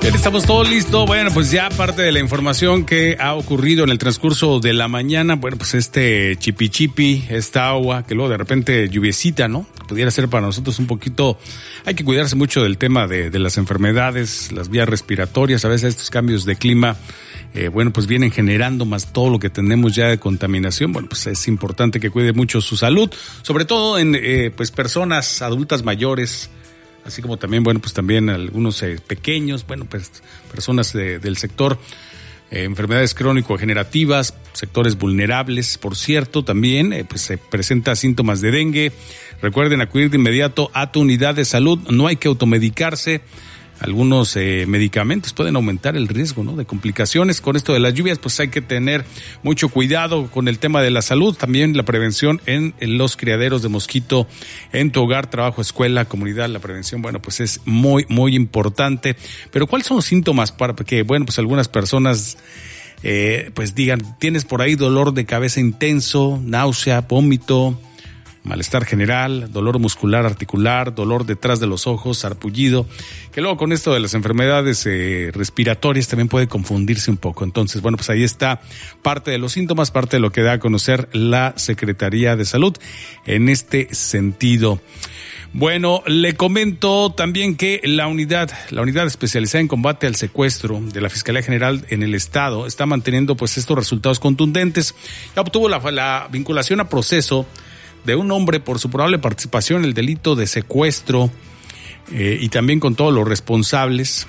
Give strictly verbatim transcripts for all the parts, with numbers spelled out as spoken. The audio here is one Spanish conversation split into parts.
Bien, estamos todos listos. Bueno, pues ya parte de la información que ha ocurrido en el transcurso de la mañana, bueno, pues este chipi chipi, esta agua, que luego de repente lluviecita, ¿no? Pudiera ser para nosotros un poquito, hay que cuidarse mucho del tema de, de las enfermedades, las vías respiratorias, a veces estos cambios de clima, eh, bueno, pues vienen generando más todo lo que tenemos ya de contaminación. Bueno, pues es importante que cuide mucho su salud, sobre todo en, eh, pues personas adultas mayores, así como también, bueno, pues también algunos eh, pequeños, bueno, pues personas de, del sector, eh, enfermedades crónico-degenerativas, sectores vulnerables, por cierto, también, eh, pues se presenta síntomas de dengue. Recuerden acudir de inmediato a tu unidad de salud, no hay que automedicarse. Algunos eh, medicamentos pueden aumentar el riesgo, ¿no?, de complicaciones. Con esto de las lluvias, pues hay que tener mucho cuidado con el tema de la salud. También la prevención en, en los criaderos de mosquito en tu hogar, trabajo, escuela, comunidad. La prevención, bueno, pues es muy, muy importante. Pero ¿cuáles son los síntomas para que, bueno, pues algunas personas eh, pues digan, tienes por ahí dolor de cabeza intenso, náusea, vómito, malestar general, dolor muscular articular, dolor detrás de los ojos, sarpullido, que luego con esto de las enfermedades eh, respiratorias también puede confundirse un poco? Entonces, bueno, pues ahí está parte de los síntomas, parte de lo que da a conocer la Secretaría de Salud en este sentido. Bueno, le comento también que la unidad, la unidad especializada en combate al secuestro de la Fiscalía General en el Estado está manteniendo pues estos resultados contundentes. Ya obtuvo la, la vinculación a proceso de un hombre por su probable participación en el delito de secuestro eh, y también con todos los responsables.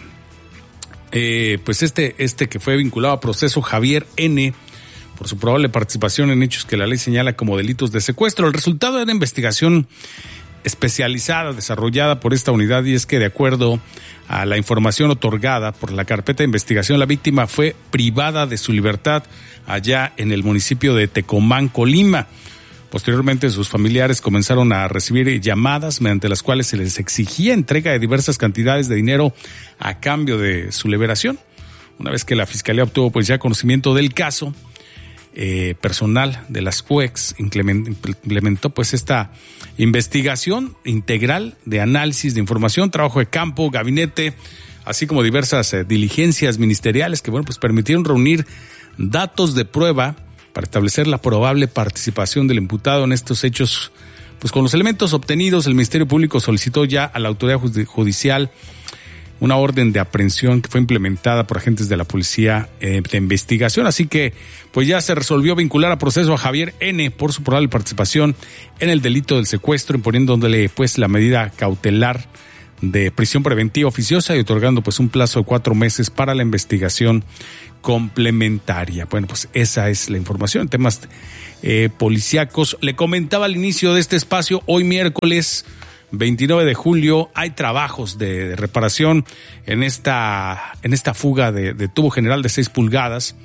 Eh, pues este, este que fue vinculado a proceso, Javier N., por su probable participación en hechos que la ley señala como delitos de secuestro. El resultado de una investigación especializada desarrollada por esta unidad, y es que de acuerdo a la información otorgada por la carpeta de investigación, la víctima fue privada de su libertad allá en el municipio de Tecomán, Colima. Posteriormente, sus familiares comenzaron a recibir llamadas mediante las cuales se les exigía entrega de diversas cantidades de dinero a cambio de su liberación. Una vez que la Fiscalía obtuvo pues ya conocimiento del caso, eh, personal de las U E X implementó pues esta investigación integral de análisis de información, trabajo de campo, gabinete, así como diversas eh, diligencias ministeriales que, bueno, pues permitieron reunir datos de prueba para establecer la probable participación del imputado en estos hechos. Pues con los elementos obtenidos, el Ministerio Público solicitó ya a la autoridad judicial una orden de aprehensión que fue implementada por agentes de la Policía eh, de Investigación. Así que pues ya se resolvió vincular a proceso a Javier N. por su probable participación en el delito del secuestro, imponiéndole pues la medida cautelar de prisión preventiva oficiosa y otorgando pues un plazo de cuatro meses para la investigación complementaria. Bueno, pues esa es la información en temas eh, policíacos. Le comentaba al inicio de este espacio, hoy miércoles veintinueve de julio hay trabajos de, de reparación en esta en esta fuga de, de tubo general de seis pulgadas,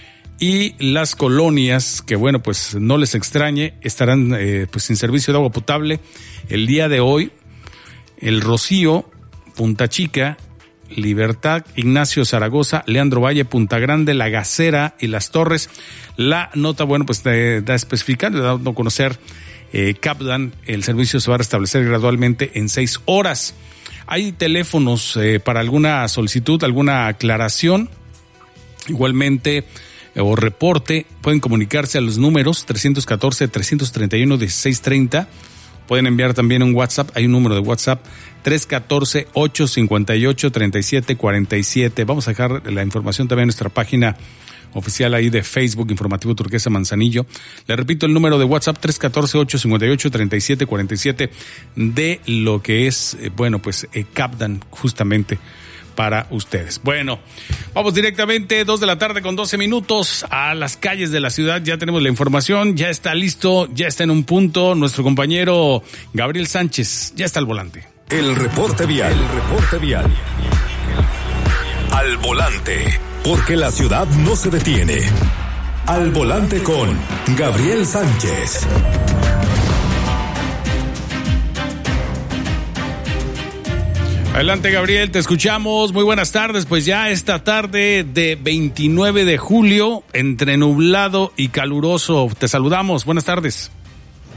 y las colonias que, bueno, pues no les extrañe, estarán eh, pues sin servicio de agua potable el día de hoy. El Rocío, Punta Chica, Libertad, Ignacio Zaragoza, Leandro Valle, Punta Grande, La Gacera y Las Torres. La nota, bueno, pues da, da especificando, dando a conocer eh, Capdan, el servicio se va a restablecer gradualmente en seis horas. Hay teléfonos eh, para alguna solicitud, alguna aclaración, igualmente, eh, o reporte, pueden comunicarse a los números tres uno cuatro, tres tres uno, uno seis tres cero. Pueden enviar también un WhatsApp, hay un número de WhatsApp, tres uno cuatro, ocho cinco ocho, tres siete cuatro siete. Vamos a dejar la información también en nuestra página oficial ahí de Facebook, Informativo Turquesa Manzanillo. Le repito el número de WhatsApp, tres uno cuatro, ocho cinco ocho, tres siete cuatro siete, de lo que es, eh, bueno, pues eh, Capdan, justamente para ustedes. Bueno, vamos directamente, dos de la tarde con doce minutos, a las calles de la ciudad. Ya tenemos la información, ya está listo, ya está en un punto. Nuestro compañero Gabriel Sánchez ya está al volante. El reporte vial, el reporte vial. Al volante, porque la ciudad no se detiene. Al volante con Gabriel Sánchez. Adelante, Gabriel, te escuchamos. Muy buenas tardes. Pues ya esta tarde de veintinueve de julio, entre nublado y caluroso, te saludamos. Buenas tardes.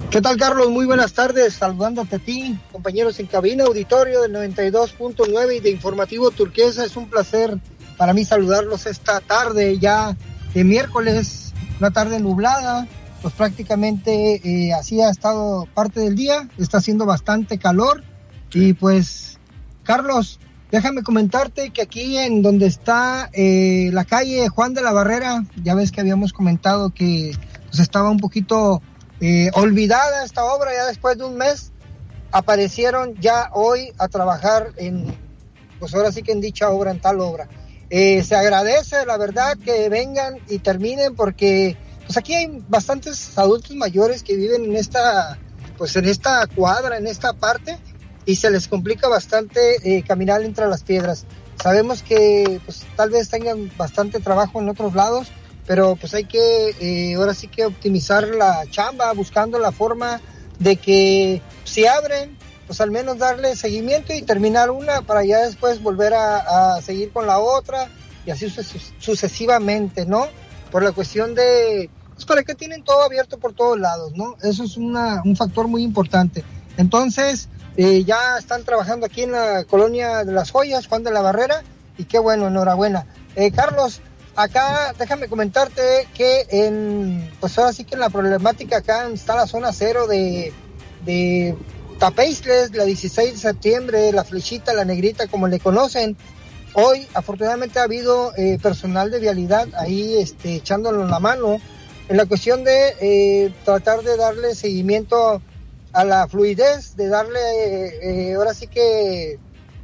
¿Qué tal, Carlos? Muy buenas tardes, saludándote a ti, compañeros en cabina, auditorio del noventa y dos punto nueve y de Informativo Turquesa. Es un placer para mí saludarlos esta tarde ya de miércoles, una tarde nublada, pues prácticamente eh, así ha estado parte del día, está haciendo bastante calor y pues, Carlos, déjame comentarte que aquí en donde está eh, la calle Juan de la Barrera, ya ves que habíamos comentado que pues estaba un poquito Eh, olvidada esta obra, ya después de un mes aparecieron ya hoy a trabajar en, pues ahora sí que en dicha obra, en tal obra. Eh, se agradece, la verdad, que vengan y terminen, porque pues aquí hay bastantes adultos mayores que viven en esta, pues en esta cuadra, en esta parte, y se les complica bastante eh, caminar entre las piedras. Sabemos que pues tal vez tengan bastante trabajo en otros lados, pero pues hay que, eh, ahora sí que optimizar la chamba, buscando la forma de que si abren, pues al menos darle seguimiento y terminar una para ya después volver a, a seguir con la otra y así sucesivamente, ¿no? Por la cuestión de, pues para que tienen todo abierto por todos lados, ¿no? Eso es una, un factor muy importante. Entonces, eh, ya están trabajando aquí en la colonia de Las Joyas, Juan de la Barrera, y qué bueno, enhorabuena. Eh, Carlos, acá déjame comentarte que en, pues ahora sí que en la problemática acá está la zona cero de, de Tapeisles, la dieciséis de septiembre, la Flechita, la Negrita, como le conocen. Hoy afortunadamente ha habido eh, personal de vialidad ahí este, echándolo la mano en la cuestión de eh, tratar de darle seguimiento a la fluidez, de darle eh, ahora sí que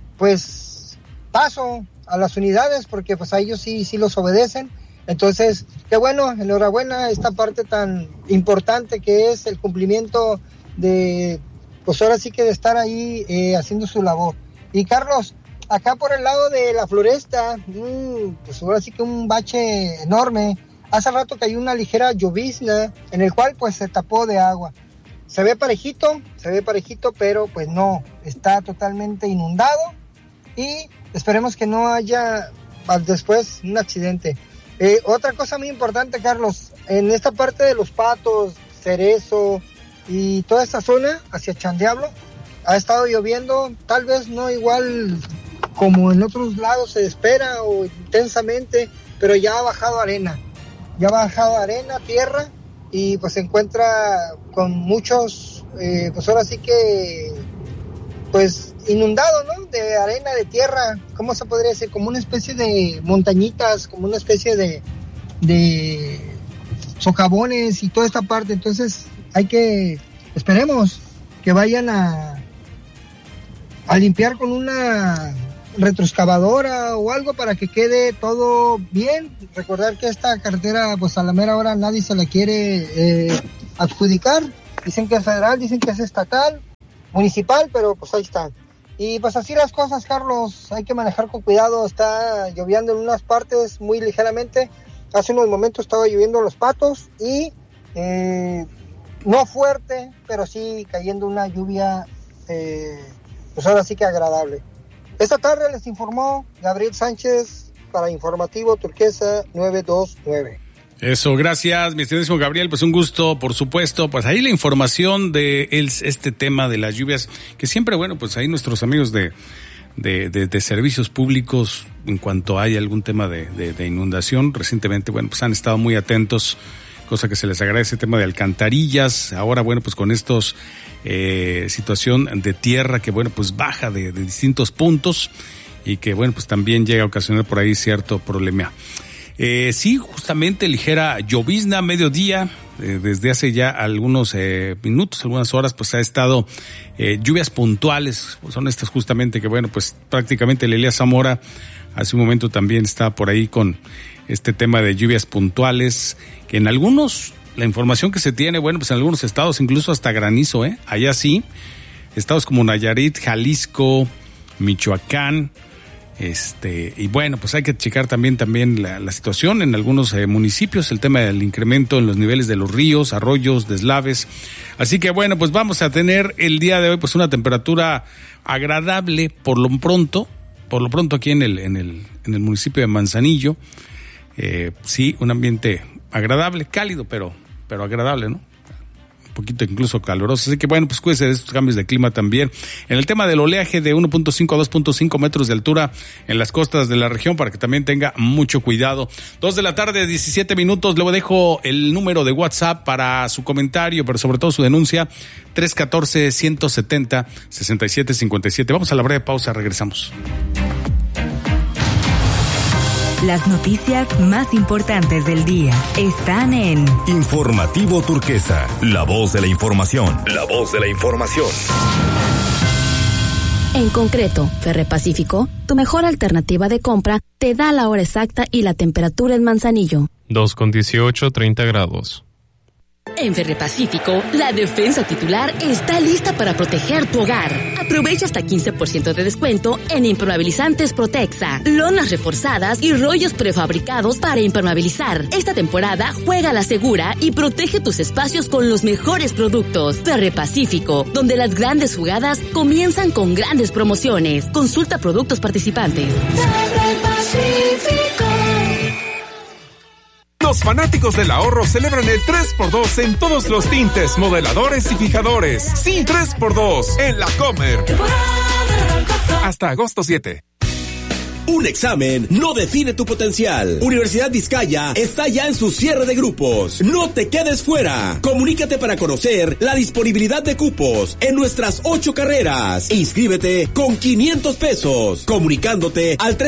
pues paso a las unidades, porque pues a ellos sí, sí los obedecen. Entonces, qué bueno, enhorabuena esta parte tan importante que es el cumplimiento de, pues ahora sí que de estar ahí eh, haciendo su labor. Y Carlos, acá por el lado de la Floresta, mmm, pues ahora sí que un bache enorme. Hace rato cayó una ligera llovizna, en el cual pues se tapó de agua. Se ve parejito, se ve parejito, pero pues no, está totalmente inundado y esperemos que no haya después un accidente. Eh, otra cosa muy importante, Carlos, en esta parte de Los Patos, Cerezo y toda esta zona hacia Chandiablo, ha estado lloviendo, tal vez no igual como en otros lados se espera o intensamente, pero ya ha bajado arena, ya ha bajado arena, tierra, y pues se encuentra con muchos, eh, pues ahora sí que, pues inundado, ¿no? De arena, de tierra, ¿cómo se podría decir? Como una especie de montañitas, como una especie de, de socavones y toda esta parte. Entonces hay que, esperemos que vayan a, a limpiar con una retroexcavadora o algo para que quede todo bien. Recordar que esta carretera, pues a la mera hora nadie se la quiere eh, adjudicar. Dicen que es federal, dicen que es estatal, municipal, pero pues ahí está. Y pues así las cosas, Carlos, hay que manejar con cuidado. Está lloviendo en unas partes muy ligeramente. Hace unos momentos estaba lloviendo en Los Patos y eh, no fuerte, pero sí cayendo una lluvia, eh, pues ahora sí que agradable. Esta tarde les informó Gabriel Sánchez para Informativo Turquesa nueve dos nueve. Eso, gracias, mi estimadísimo Gabriel, pues un gusto, por supuesto, pues ahí la información de el, este tema de las lluvias, que siempre, bueno, pues ahí nuestros amigos de, de, de, de servicios públicos, en cuanto hay algún tema de, de, de inundación, recientemente, bueno, pues han estado muy atentos, cosa que se les agradece, tema de alcantarillas, ahora, bueno, pues con estos, eh, situación de tierra que, bueno, pues baja de, de distintos puntos y que, bueno, pues también llega a ocasionar por ahí cierto problema. Eh, sí, justamente ligera llovizna, mediodía, eh, desde hace ya algunos eh, minutos, algunas horas, pues ha estado eh, lluvias puntuales, pues son estas justamente que, bueno, pues prácticamente Lelia Zamora hace un momento también está por ahí con este tema de lluvias puntuales, que en algunos, la información que se tiene, bueno, pues en algunos estados incluso hasta granizo, ¿eh? Allá sí, estados como Nayarit, Jalisco, Michoacán. Este, y bueno, pues hay que checar también, también la, la situación en algunos eh, municipios, el tema del incremento en los niveles de los ríos, arroyos, deslaves. Así que bueno, pues vamos a tener el día de hoy pues una temperatura agradable por lo pronto, por lo pronto aquí en el, en el, en el municipio de Manzanillo. Eh, sí, un ambiente agradable, cálido, pero, pero agradable, ¿no? Un poquito incluso caluroso. Así que bueno, pues cuídese de estos cambios de clima también. En el tema del oleaje de uno punto cinco a dos punto cinco metros de altura en las costas de la región, para que también tenga mucho cuidado. Dos de la tarde, diecisiete minutos. Luego dejo el número de WhatsApp para su comentario, pero sobre todo su denuncia, tres uno cuatro, uno siete cero, seis siete cinco siete. Vamos a la breve pausa, regresamos. Las noticias más importantes del día están en Informativo Turquesa, la voz de la información. La voz de la información. En concreto, Ferrepacífico, tu mejor alternativa de compra, te da la hora exacta y la temperatura en Manzanillo. dos con dieciocho, treinta grados. En Ferrepacífico, la defensa titular está lista para proteger tu hogar. Aprovecha hasta quince por ciento de descuento en impermeabilizantes Protexa, lonas reforzadas y rollos prefabricados para impermeabilizar. Esta temporada juega a la segura y protege tus espacios con los mejores productos. Ferrepacífico, donde las grandes jugadas comienzan con grandes promociones. Consulta productos participantes. Ferrepacífico. Los fanáticos del ahorro celebran el tres por dos en todos los tintes, modeladores y fijadores. Sí, tres por dos en La Comer. Hasta agosto siete. Un examen no define tu potencial. Universidad Vizcaya está ya en su cierre de grupos. No te quedes fuera. Comunícate para conocer la disponibilidad de cupos en nuestras ocho carreras. Inscríbete con quinientos pesos. Comunicándote al tres